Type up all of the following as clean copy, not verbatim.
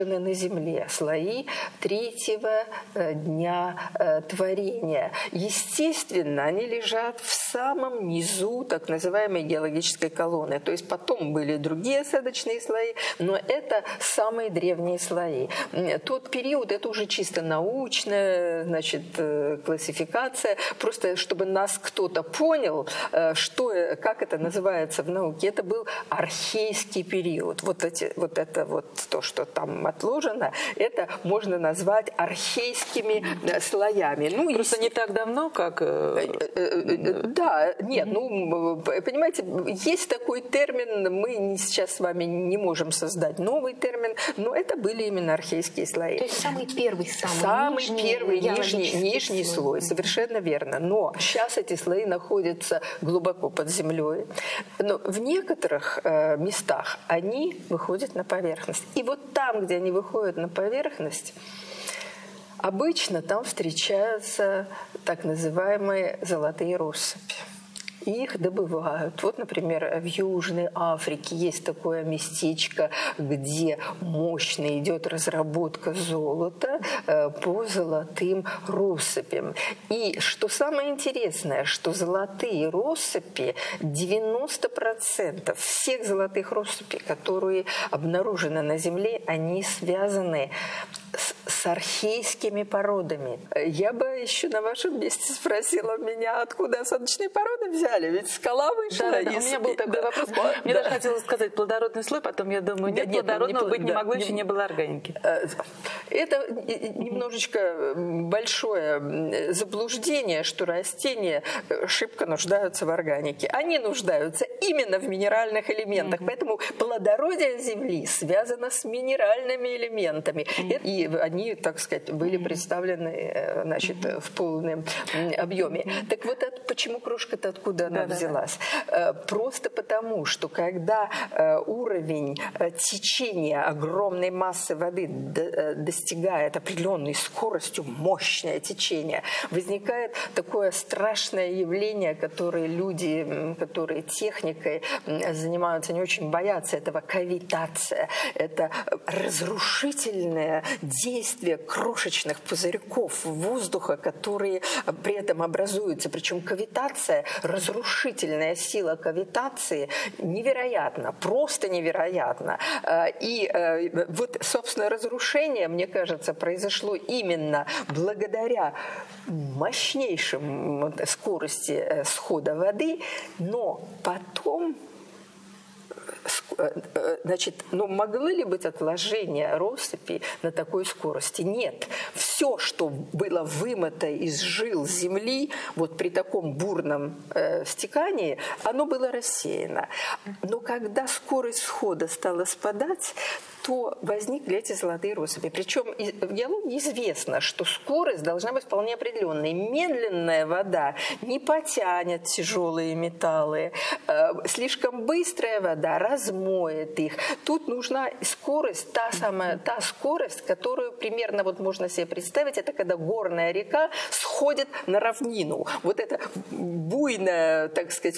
на земле, слои третьего дня творения. Естественно, они лежат в самом низу так называемой геологической колонны. То есть потом были другие осадочные слои, но это самые древние слои. Тот период, это уже чисто научная, значит, классификация. Просто чтобы нас кто-то понял, как это называется в науке, это был архейский период. Вот это то, что там отложено, это можно назвать архейскими слоями. Ну, просто не так давно, как... Да, нет, понимаете, есть такой термин, мы сейчас с вами не можем создать новый термин, но это были именно архейские слои. То есть самый первый нижний слой, совершенно верно. Но сейчас эти слои находятся глубоко под землей. Но в некоторых местах они выходят на поверхность. И вот там, где они выходят на поверхность, обычно там встречаются так называемые золотые россыпи. Их добывают. Вот, например, в Южной Африке есть такое местечко, где мощно идет разработка золота по золотым россыпям. И что самое интересное, что золотые россыпи, 90% всех золотых россыпей, которые обнаружены на Земле, они связаны с архейскими породами. Я бы еще на вашем месте спросила меня, откуда осадочные породы взяли, ведь скала вышла. Да, у меня был такой вопрос. Мне даже хотелось сказать плодородный слой, потом я думаю, нет, плодородного быть не могло, еще не было органики. Это немножечко большое заблуждение, что растения шибко нуждаются в органике. Они нуждаются именно в минеральных элементах, поэтому плодородие Земли связано с минеральными элементами. И они, так сказать, были представлены, значит, в полном объеме. Так вот, почему крошка-то откуда она взялась? Просто потому, что когда уровень течения огромной массы воды достигает определенной скоростью, мощное течение, возникает такое страшное явление, которое люди, которые техникой занимаются, не очень боятся этого, кавитация. Это разрушительное действие крошечных пузырьков воздуха, которые при этом образуются. Причем кавитация, разрушительная сила кавитации невероятна, просто невероятна. И вот, собственно, разрушение, мне кажется, произошло именно благодаря мощнейшей скорости схода воды, но потом... Значит, могли ли быть отложения россыпи на такой скорости? Нет. Все, что было вымыто из жил земли, вот при таком бурном стекании, оно было рассеяно. Но когда скорость схода стала спадать, то возникли эти золотые россыпи. Причем в геологии известно, что скорость должна быть вполне определенной. Медленная вода не потянет тяжелые металлы. Слишком быстрая вода размоет их. Тут нужна скорость, та скорость, которую примерно вот можно себе представить, это когда горная река сходит на равнину. Вот это буйное, так сказать,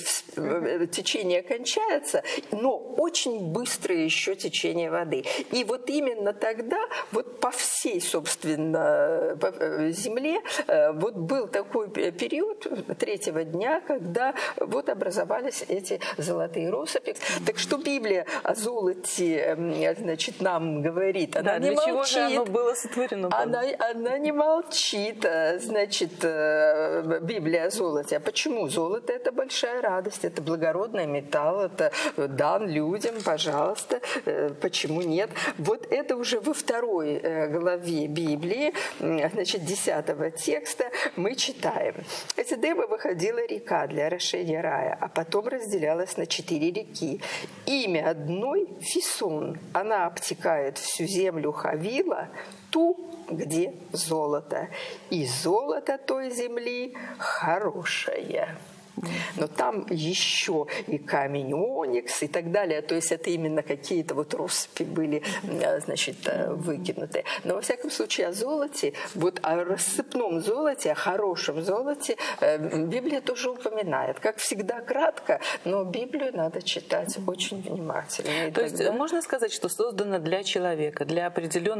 течение кончается, но очень быстрое еще течение воды. И вот именно тогда вот по всей, собственно, земле вот был такой период третьего дня, когда вот образовались эти золотые россыпи. Так что Библия о золоте, значит, нам говорит, она не молчит. Чего же оно было сотворено? Она не молчит, значит, Библия о золоте. А почему? Золото – это большая радость, это благородный металл, это дан людям, пожалуйста, почему нет? Вот это уже во второй главе Библии, значит, 10 текста мы читаем. Из Эдема выходила река для орошения рая, а потом разделялась на 4 реки. Имя одной – Фисон. Она обтекает всю землю Хавила, ту, где золото. И золото той земли хорошее. Но там еще и камень оникс и так далее. То есть это именно какие-то вот россыпи были, значит, выкинуты. Но во всяком случае о золоте, вот о рассыпном золоте, о хорошем золоте Библия тоже упоминает. Как всегда кратко, но Библию надо читать очень внимательно. То есть можно сказать, что создано для человека, для определенного